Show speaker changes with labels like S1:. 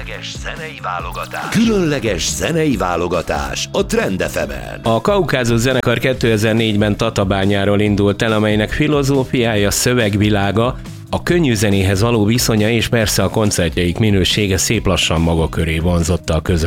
S1: Különleges zenei válogatás a Trend FM-en.
S2: A Kaukázus zenekar 2004-ben Tatabányáról indult el, amelynek filozófiája, szövegvilága, a könnyű zenéhez való viszonya és persze a koncertjeik minősége szép lassan maga köré vonzotta a közönséget.